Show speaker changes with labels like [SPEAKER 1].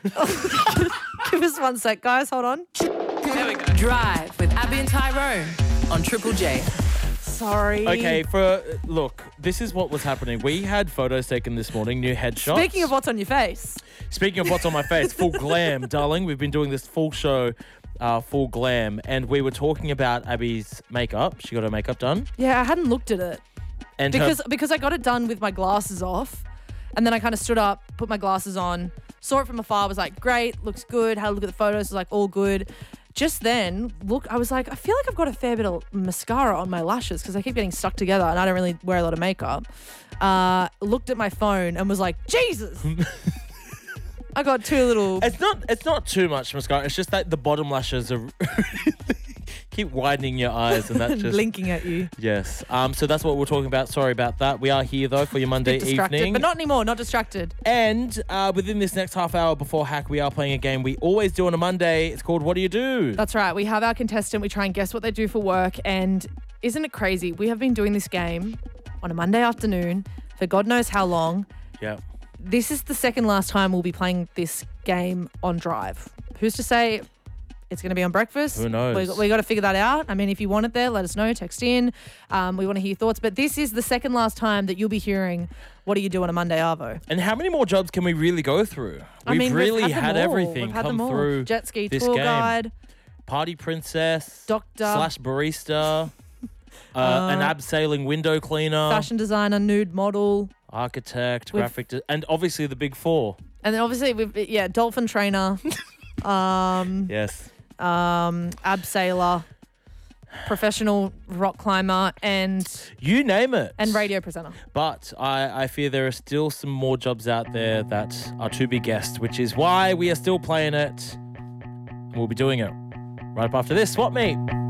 [SPEAKER 1] Give us 1 sec, guys. Hold on.
[SPEAKER 2] There we go. Drive with Abby and Tyrone on Triple J.
[SPEAKER 1] Sorry.
[SPEAKER 3] Okay, look, this is what was happening. We had photos taken this morning, new headshots.
[SPEAKER 1] Speaking of what's on your face.
[SPEAKER 3] Speaking of what's on my face, full glam, darling. We've been doing this full show, full glam, and we were talking about Abby's makeup. She got her makeup done.
[SPEAKER 1] Yeah, I hadn't looked at it.
[SPEAKER 3] And
[SPEAKER 1] because I got it done with my glasses off, and then I kind of stood up, put my glasses on, saw it from afar, was like, great, looks good, had a look at the photos, was like, all good. Just then, I was like, I feel like I've got a fair bit of mascara on my lashes because they keep getting stuck together and I don't really wear a lot of makeup. Looked at my phone and was like, Jesus! I got two little...
[SPEAKER 3] It's not too much mascara. It's just that the bottom lashes are... keep widening your eyes and that just...
[SPEAKER 1] blinking at you.
[SPEAKER 3] Yes. So that's what we're talking about. Sorry about that. We are here, though, for your Monday evening.
[SPEAKER 1] But not anymore. Not distracted.
[SPEAKER 3] And within this next half hour before Hack, we are playing a game we always do on a Monday. It's called What Do You Do?
[SPEAKER 1] That's right. We have our contestant. We try and guess what they do for work. And isn't it crazy? We have been doing this game on a Monday afternoon for God knows how long.
[SPEAKER 3] Yeah.
[SPEAKER 1] This is the second last time we'll be playing this game on Drive. Who's to say it's going to be on breakfast?
[SPEAKER 3] Who knows?
[SPEAKER 1] We got to figure that out. I mean, if you want it there, let us know. Text in. We want to hear your thoughts. But this is the second last time that you'll be hearing What Do You Do on a Monday Arvo?
[SPEAKER 3] And how many more jobs can we really go through? We've really had everything come through.
[SPEAKER 1] Jet ski
[SPEAKER 3] this
[SPEAKER 1] tour
[SPEAKER 3] game.
[SPEAKER 1] guide.
[SPEAKER 3] Party princess.
[SPEAKER 1] Doctor.
[SPEAKER 3] / barista. An abseiling window cleaner.
[SPEAKER 1] Fashion designer, nude model.
[SPEAKER 3] Architect, and obviously the big four.
[SPEAKER 1] And then obviously, dolphin trainer.
[SPEAKER 3] Yes.
[SPEAKER 1] Abseiler, professional rock climber, and
[SPEAKER 3] you name it.
[SPEAKER 1] And radio presenter.
[SPEAKER 3] But I fear there are still some more jobs out there that are to be guessed, which is why we are still playing it. We'll be doing it right up after this. Swap Meet.